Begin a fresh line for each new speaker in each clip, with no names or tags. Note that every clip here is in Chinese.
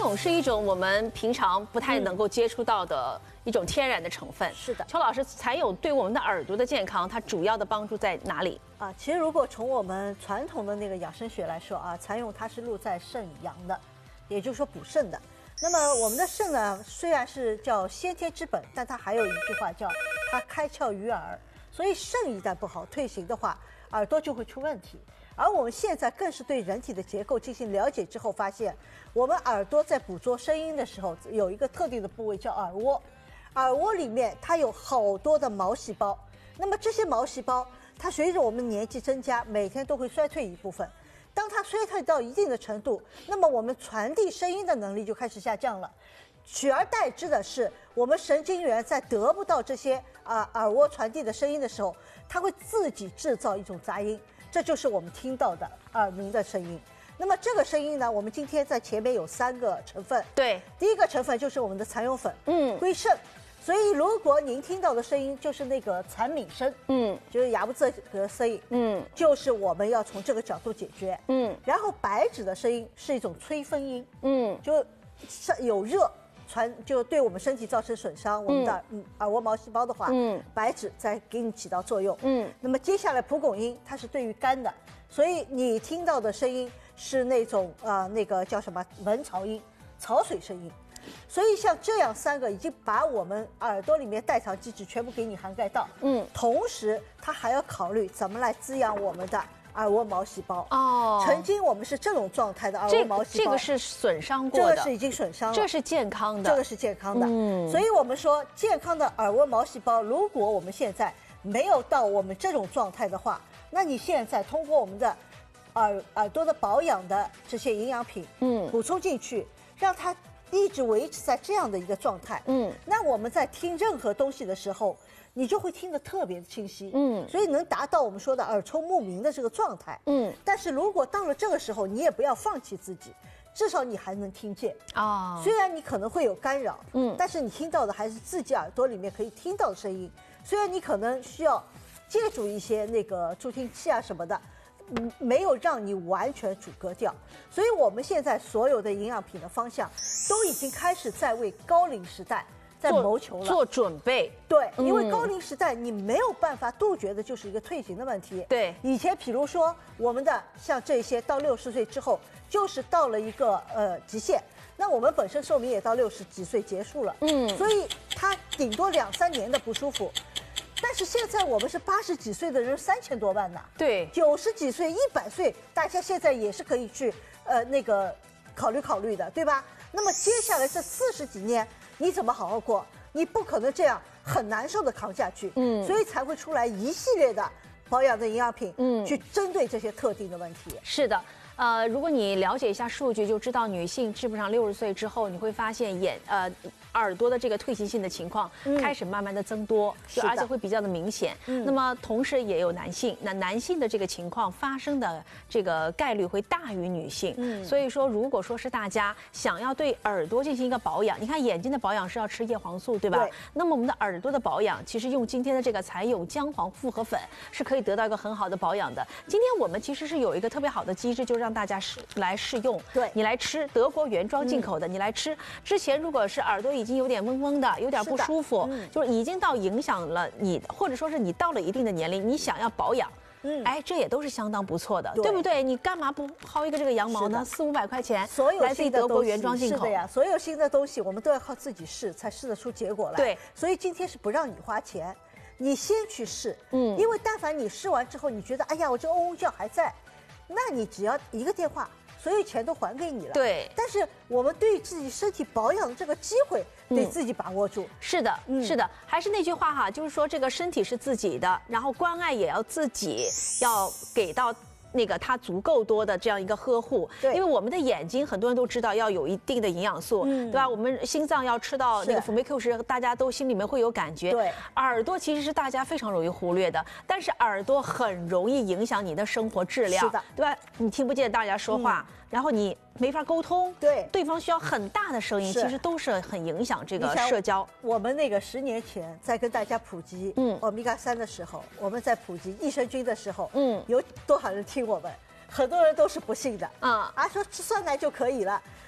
蛹是一种我们平常不太能够接触到的一种天然的成分。
是的，
邱老师，蚕蛹对我们的耳朵的健康，它主要的帮助在哪里？
其实如果从我们传统的那个养生学来说蚕蛹它是入在肾阳的，也就是说补肾的。那么我们的肾呢，虽然是叫先天之本，但它还有一句话叫它开窍于耳，所以肾一旦不好退行的话，耳朵就会出问题。而我们现在更是对人体的结构进行了解之后，发现我们耳朵在捕捉声音的时候，有一个特定的部位叫耳蜗，耳蜗里面它有好多的毛细胞。那么这些毛细胞，它随着我们年纪增加，每天都会衰退一部分。当它衰退到一定的程度，那么我们传递声音的能力就开始下降了。取而代之的是，我们神经元在得不到这些耳蜗传递的声音的时候，它会自己制造一种杂音，这就是我们听到的耳鸣的声音。那么这个声音呢，我们今天在前面有3个成分。
对，
第一个成分就是我们的蚕蛹粉，归肾。所以如果您听到的声音就是那个蚕鸣声，就是哑不这个声音，就是我们要从这个角度解决，然后白芷的声音是一种催分音，就有热就对我们身体造成损伤，我们的耳蜗毛细胞的话，白芷在给你起到作用，那么接下来蒲公英它是对于肝的，所以你听到的声音是那种那个叫什么蚊巢音、潮水声音。所以像这样3个已经把我们耳朵里面代偿机制全部给你涵盖到，同时它还要考虑怎么来滋养我们的耳蜗毛细胞。曾经我们是这种状态的耳蜗毛细胞，
这个是损伤过的，
这个是已经损伤了，
这是健康的，
这个是健康的。所以我们说健康的耳蜗毛细胞，如果我们现在没有到我们这种状态的话，那你现在通过我们的耳朵的保养的这些营养品，补充进去，让它一直维持在这样的一个状态，那我们在听任何东西的时候，你就会听得特别的清晰，所以能达到我们说的耳聪目明的这个状态，但是如果到了这个时候，你也不要放弃自己，至少你还能听见虽然你可能会有干扰，但是你听到的还是自己耳朵里面可以听到的声音，虽然你可能需要借助一些那个助听器什么的。没有让你完全阻隔掉，所以我们现在所有的营养品的方向都已经开始在为高龄时代在谋求了，
做准备。
对，因为高龄时代你没有办法杜绝的就是一个退行的问题。
对，
以前比如说我们的像这些到60岁之后，就是到了一个极限。那我们本身寿命也到60几岁结束了，所以它顶多2、3年的不舒服。但是现在我们是80几岁的人3000多万呢，
对
，90几岁、100岁，大家现在也是可以去那个考虑的，对吧？那么接下来这40几年你怎么好好过？你不可能这样很难受的扛下去，所以才会出来一系列的保养的营养品，去针对这些特定的问题。
是的。如果你了解一下数据，就知道女性基本上60岁之后，你会发现耳朵的这个退行性的情况开始慢慢的增多，而且会比较的明显。那么同时也有男性，那男性的这个情况发生的这个概率会大于女性。所以说，如果说是大家想要对耳朵进行一个保养，你看眼睛的保养是要吃叶黄素，对吧？那么我们的耳朵的保养，其实用今天的这个蚕蛹姜黄复合粉是可以得到一个很好的保养的。今天我们其实是有一个特别好的机制，就是让大家来试用。对，你来吃德国原装进口的，你来吃之前，如果是耳朵已经有点嗡嗡的，有点不舒服，就是已经到影响了你，或者说是你到了一定的年龄，你想要保养，这也都是相当不错的，对不对？你干嘛不薅一个这个羊毛呢？4、500块钱，
所有
来自于德国原装进口，
是的呀，所有新的东西我们都要靠自己试，才试得出结果来。对，所以今天是不让你花钱，你先去试，因为但凡你试完之后，你觉得哎呀，我这嗡嗡叫还在，那你只要一个电话。所有钱都还给你了，对。但是我们对自己身体保养的这个机会，得自己把握住。
是的，是的，还是那句话哈，就是说这个身体是自己的，然后关爱也要自己要给到。那个它足够多的这样一个呵护，因为我们的眼睛很多人都知道要有一定的营养素，对吧？我们心脏要吃到那个辅酶 Q 十，大家都心里面会有感觉。对，耳朵其实是大家非常容易忽略的，但是耳朵很容易影响你的生活质量，是的，对吧？你听不见大家说话，然后你没法沟通，对方需要很大的声音，其实都是很影响这个社交。
我们那个10年前在跟大家普及欧米伽3的时候，我们在普及益生菌的时候，有多少人听我们？很多人都是不信的，说吃酸奶就可以了。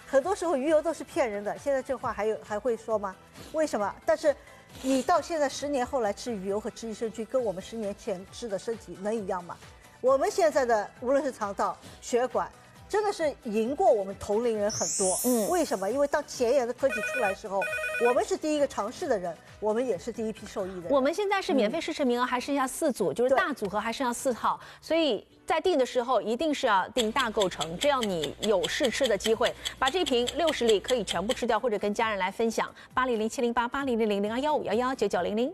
很多时候鱼油都是骗人的。现在这话还会说吗？为什么？但是你到现在10年后来吃鱼油和吃益生菌，跟我们10年前吃的身体能一样吗？我们现在的无论是肠道、血管，真的是赢过我们同龄人很多。为什么？因为当前沿的科技出来的时候，我们是第一个尝试的人，我们也是第一批受益的人。
我们现在是免费试吃名额还剩下4组，就是大组合还剩下4套，所以在订的时候一定是要订大购成，这样你有试吃的机会。把这一瓶60粒可以全部吃掉，或者跟家人来分享。800-708-8000-0215119900。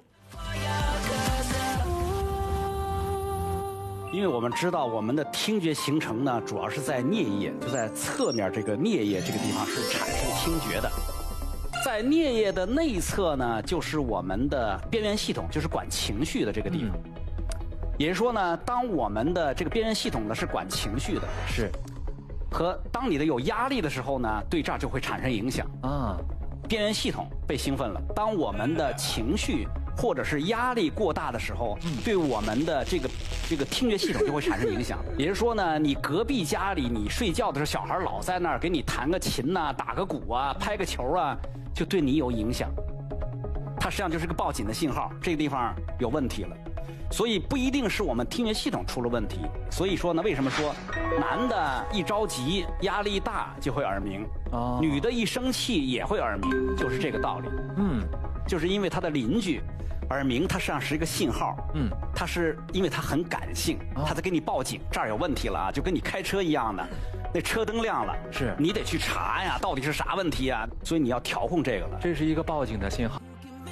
因为我们知道我们的听觉形成呢，主要是在颞叶，就在侧面这个颞叶这个地方是产生听觉的。在颞叶的内侧呢，就是我们的边缘系统，就是管情绪的这个地方。也就是说呢，当我们的这个边缘系统呢是管情绪的，
是，
和当你的有压力的时候呢，对这儿就会产生影响啊。边缘系统被兴奋了，当我们的情绪或者是压力过大的时候，对我们的这个听觉系统就会产生影响。也就是说呢，你隔壁家里你睡觉的时候，小孩老在那儿给你弹个琴呐、打个鼓啊、拍个球啊，就对你有影响。它实际上就是个报警的信号，这个地方有问题了。所以不一定是我们听觉系统出了问题。所以说呢，为什么说男的一着急、压力大就会耳鸣，女的一生气也会耳鸣，就是这个道理。就是因为他的邻居耳鸣，它实际上是一个信号。它是因为它很感性，它在给你报警，这儿有问题了啊，就跟你开车一样的，那车灯亮了，
是
你得去查呀，到底是啥问题啊？所以你要调控这个了。
这是一个报警的信号。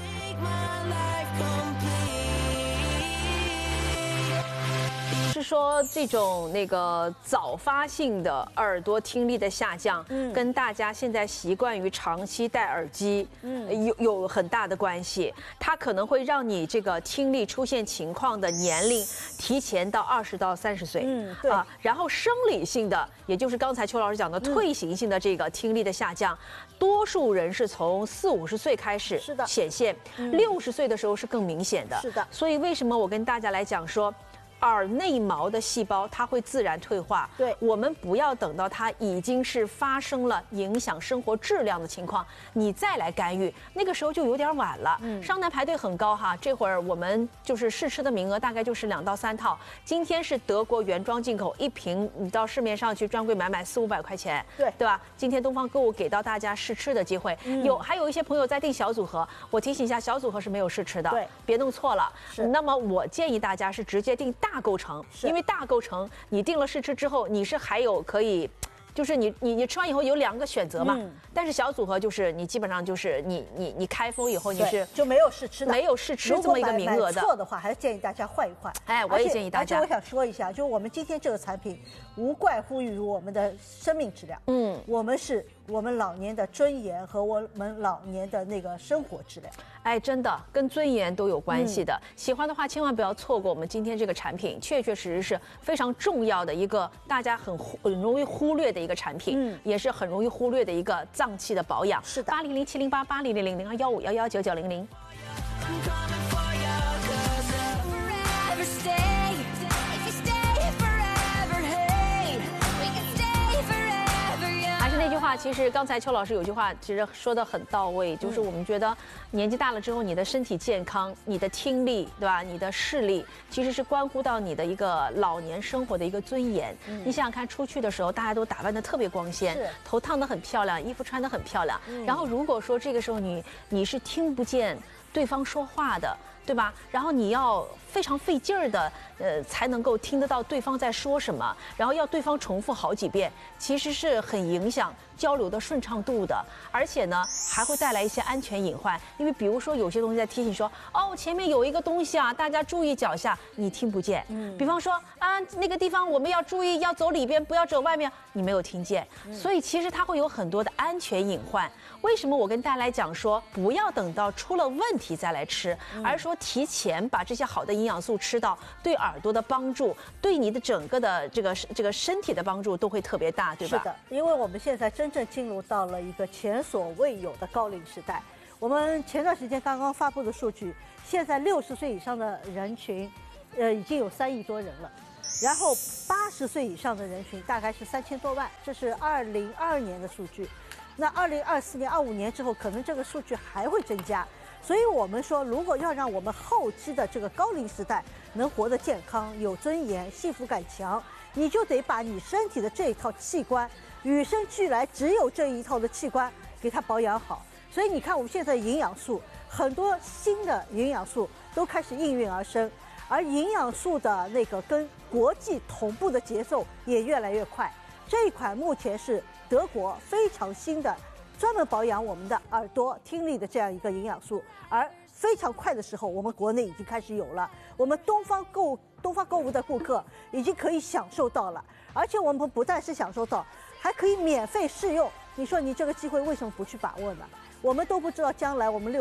是说这种早发性的耳朵听力的下降，跟大家现在习惯于长期戴耳机，有很大的关系。它可能会让你这个听力出现情况的年龄提前到20到30岁，
对啊。
然后生理性的，也就是刚才邱老师讲的退行性的这个听力的下降，多数人是从40、50岁开始显现，60岁的时候是更明显的。
是的。
所以为什么我跟大家来讲说，耳内毛的细胞它会自然退化，
对，
我们不要等到它已经是发生了影响生活质量的情况，你再来干预，那个时候就有点晚了。商南排队很高哈，这会儿我们就是试吃的名额大概就是2到3套。今天是德国原装进口，一瓶你到市面上去专柜买400、500块钱，对吧？今天东方购物给到大家试吃的机会，还有一些朋友在订小组合，我提醒一下，小组合是没有试吃的，对，别弄错了。那么我建议大家是直接订大构成，因为大构成你定了试吃之后，你是还有可以，就是你吃完以后有2个选择嘛。但是小组合就是你基本上就是你开封以后你是
就没有试吃的，
没有试吃这么一个名额的。
错的话，还是建议大家换一换。
哎，我也建议大家。
而且我想说一下，就我们今天这个产品，无怪乎于我们的生命质量。我们是我们老年的尊严和我们老年的那个生活质量。
哎，真的跟尊严都有关系的。喜欢的话，千万不要错过我们今天这个产品，确确实实是非常重要的一个大家很容易忽略的一个产品，也是很容易忽略的一个脏器的保养。
是的
，800-708-8000-0215119900。那句话，其实刚才邱老师有句话，其实说得很到位，就是我们觉得年纪大了之后，你的身体健康、你的听力，对吧？你的视力，其实是关乎到你的一个老年生活的一个尊严。你想想看，出去的时候大家都打扮得特别光鲜，头烫得很漂亮，衣服穿得很漂亮。然后如果说这个时候你是听不见对方说话的，对吧？然后你要非常费劲儿的，才能够听得到对方在说什么，然后要对方重复好几遍，其实是很影响交流的顺畅度的，而且呢，还会带来一些安全隐患。因为比如说有些东西在提醒说，哦，前面有一个东西啊，大家注意脚下，你听不见。比方说啊，那个地方我们要注意，要走里边，不要走外面，你没有听见。所以其实它会有很多的安全隐患。为什么我跟大家来讲说，不要等到出了问题再来吃，而是说提前把这些好的营养素吃到，对耳朵的帮助，对你的整个的这个身体的帮助都会特别大，对吧？
是的，因为我们现在真正进入到了一个前所未有的高龄时代。我们前段时间刚刚发布的数据，现在60岁以上的人群，已经有3亿多人了。然后80岁以上的人群大概是3000多万，这是2022年的数据。 那2024年、25年之后，可能这个数据还会增加。所以我们说，如果要让我们后期的这个高龄时代能活得健康、有尊严、幸福感强，你就得把你身体的这一套器官，与生俱来只有这一套的器官给它保养好。所以你看，我们现在营养素很多新的营养素都开始应运而生，而营养素的那个跟国际同步的节奏也越来越快。这一款目前是德国非常新的，专门保养我们的耳朵、听力的这样一个营养素，而非常快的时候，我们国内已经开始有了，我们东方购物的顾客已经可以享受到了，而且我们不但是享受到，还可以免费试用。你说你这个机会为什么不去把握呢？我们都不知道将来我们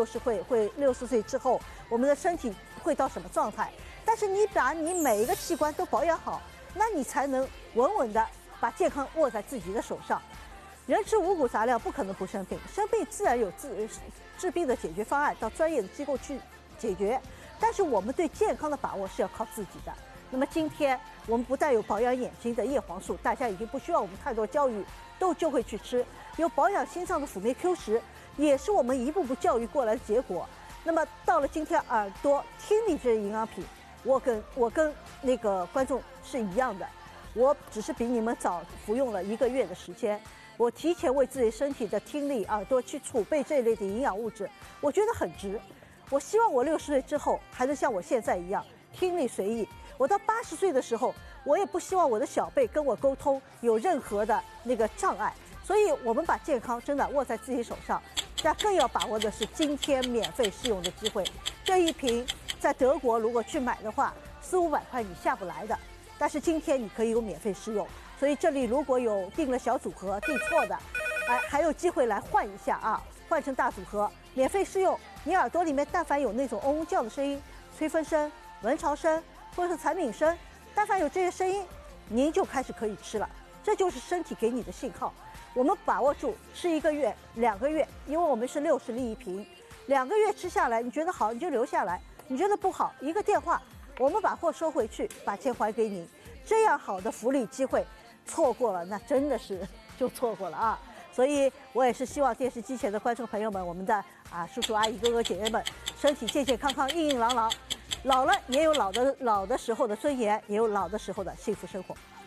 60岁之后，我们的身体会到什么状态，但是你把你每一个器官都保养好，那你才能稳稳的把健康握在自己的手上。人吃五谷杂粮不可能不生病，生病自然有治病的解决方案，到专业的机构去解决。但是我们对健康的把握是要靠自己的。那么今天我们不但有保养眼睛的叶黄素，大家已经不需要我们太多教育，就会去吃；有保养心脏的辅酶 Q10，也是我们一步步教育过来的结果。那么到了今天，耳朵、听力这些营养品，我跟那个观众是一样的，我只是比你们早服用了1个月的时间。我提前为自己身体的听力、耳朵去储备这一类的营养物质，我觉得很值。我希望我60岁之后还能像我现在一样听力随意。我到80岁的时候，我也不希望我的小辈跟我沟通有任何的那个障碍。所以，我们把健康真的握在自己手上，但更要把握的是今天免费试用的机会。这一瓶在德国如果去买的话，400-500块你下不来的，但是今天你可以有免费试用。所以这里如果有订了小组合订错的，还有机会来换一下啊，换成大组合，免费试用。你耳朵里面但凡有那种嗡嗡叫的声音、吹风声、蚊巢声或者是蝉鸣声，但凡有这些声音，您就开始可以吃了。这就是身体给你的信号。我们把握住，吃1个月、2个月，因为我们是60粒一瓶，2个月吃下来，你觉得好你就留下来，你觉得不好1个电话，我们把货收回去，把钱还给您。这样好的福利机会，错过了那真的是就错过了啊！所以我也是希望电视机前的观众朋友们，我们的叔叔阿姨、哥哥姐姐们，身体健健康康、硬硬朗朗，老了也有老的时候的尊严，也有老的时候的幸福生活。